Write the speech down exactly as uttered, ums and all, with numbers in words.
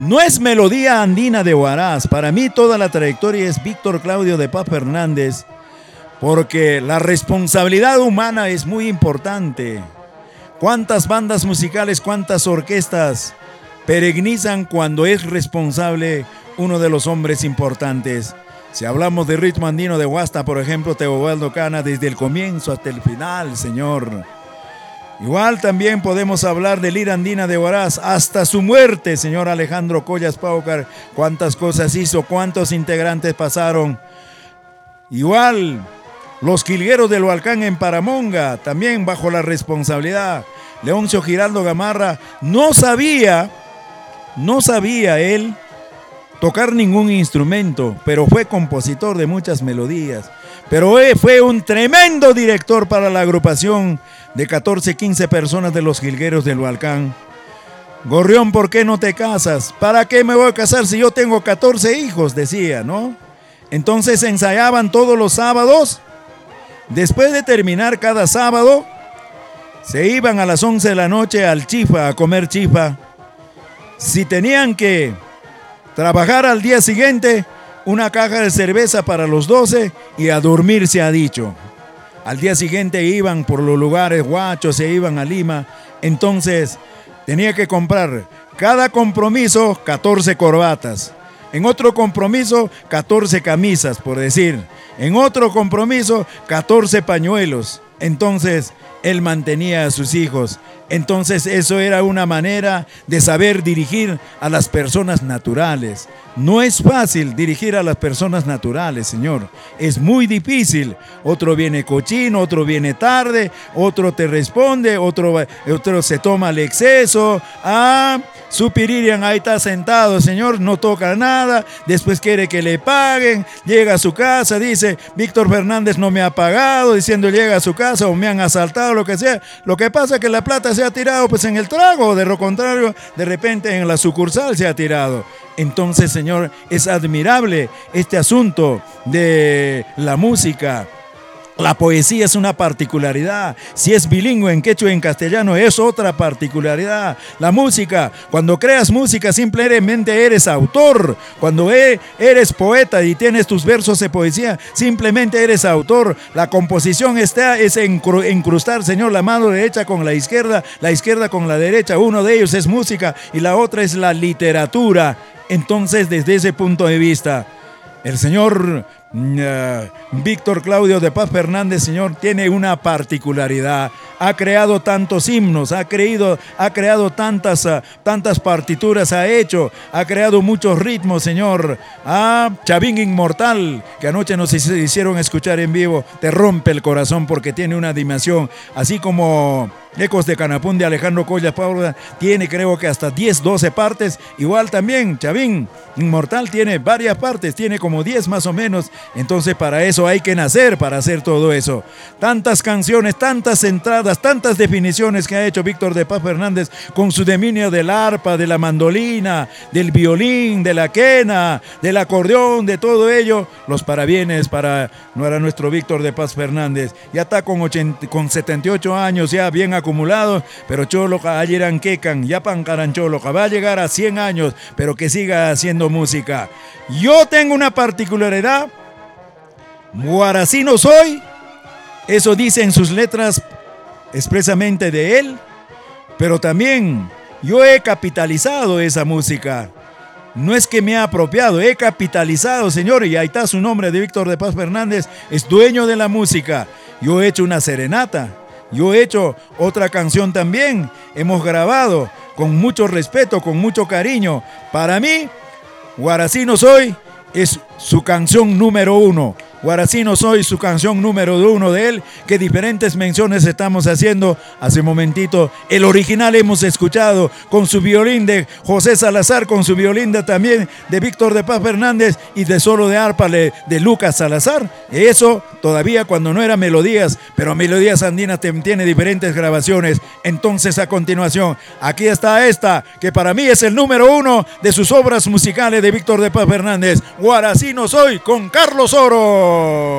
No es melodía andina de Huaraz. Para mí toda la trayectoria es Víctor Claudio de Paz Fernández, porque la responsabilidad humana es muy importante. ¿Cuántas bandas musicales, cuántas orquestas peregrinizan cuando es responsable uno de los hombres importantes? Si hablamos de ritmo andino de Huasta, por ejemplo, Teobaldo Cana, desde el comienzo hasta el final, señor. Igual también podemos hablar de Lira Andina de Huaraz hasta su muerte, señor Alejandro Collas Paucar. Cuántas cosas hizo, cuántos integrantes pasaron. Igual, los Quilgueros del Hualcán en Paramonga, también bajo la responsabilidad. Leoncio Giraldo Gamarra no sabía, no sabía él tocar ningún instrumento, pero fue compositor de muchas melodías. Pero fue un tremendo director para la agrupación de catorce, quince personas de los Jilgueros del Hualcán. Gorrión, ¿por qué no te casas? ¿Para qué me voy a casar si yo tengo catorce hijos? Decía, ¿no? Entonces ensayaban todos los sábados. Después de terminar cada sábado, se iban a las once de la noche al chifa, a comer chifa. Si tenían que trabajar al día siguiente, una caja de cerveza para los doce y a dormir, se ha dicho. Al día siguiente iban por los lugares guachos, se iban a Lima. Entonces tenía que comprar cada compromiso catorce corbatas. En otro compromiso catorce camisas, por decir. En otro compromiso catorce pañuelos. Entonces él mantenía a sus hijos. Entonces eso era una manera de saber dirigir a las personas naturales. No es fácil dirigir a las personas naturales, señor. Es muy difícil. Otro viene cochino, otro viene tarde, otro te responde, otro, otro se toma el exceso. Ah, Supiririan ahí está sentado, señor, no toca nada. Después quiere que le paguen. Llega a su casa, dice, Víctor Fernández no me ha pagado, diciendo llega a su casa o me han asaltado, lo que sea. Lo que pasa es que la plata se ha tirado pues en el trago, de lo contrario, de repente en la sucursal se ha tirado. Entonces, señor, es admirable este asunto de la música. La poesía es una particularidad. Si es bilingüe en quechua y en castellano, es otra particularidad. La música, cuando creas música, simplemente eres autor. Cuando eres poeta y tienes tus versos de poesía, simplemente eres autor. La composición está, es incrustar, señor, la mano derecha con la izquierda, la izquierda con la derecha. Uno de ellos es música y la otra es la literatura. Entonces, desde ese punto de vista, el señor uh, Víctor Claudio de Paz Fernández, señor, tiene una particularidad. Ha creado tantos himnos, ha, creído, ha creado tantas, uh, tantas partituras, ha hecho, ha creado muchos ritmos, señor. Ah, Chavín Inmortal, que anoche nos hicieron escuchar en vivo, te rompe el corazón porque tiene una dimensión, así como Ecos de Canapún de Alejandro Collas Paula tiene, creo que hasta diez, doce partes. Igual también Chavín Inmortal tiene varias partes, tiene como diez más o menos. Entonces para eso hay que nacer, para hacer todo eso. Tantas canciones, tantas entradas, tantas definiciones que ha hecho Víctor de Paz Fernández con su dominio del arpa, de la mandolina, del violín, de la quena, del acordeón, de todo ello. Los parabienes para nuestro Víctor de Paz Fernández. Ya está con, ochenta, con setenta y ocho años, ya bien acumulado, pero Choloca ayeran quecan, ya pancaran Choloca, va a llegar a cien años, pero que siga haciendo música. Yo tengo una particularidad, huaracino soy, eso dice en sus letras expresamente de él, pero también yo he capitalizado esa música. No es que me ha apropiado, he capitalizado, señor, y ahí está su nombre de Víctor de Paz Fernández, es dueño de la música. Yo he hecho una serenata. Yo he hecho otra canción también, hemos grabado con mucho respeto, con mucho cariño. Para mí, Huaracino Soy es su canción número uno. Huaracino Soy, su canción número uno de él, que diferentes menciones estamos haciendo. Hace momentito, el original hemos escuchado con su violín de José Salazar, con su violín de, también de Víctor de Paz Fernández y de solo de arpa de, de Lucas Salazar. Eso todavía cuando no era Melodías, pero Melodías Andinas tiene diferentes grabaciones. Entonces a continuación, aquí está esta, que para mí es el número uno de sus obras musicales de Víctor de Paz Fernández. Huaracino Soy con Carlos Oro.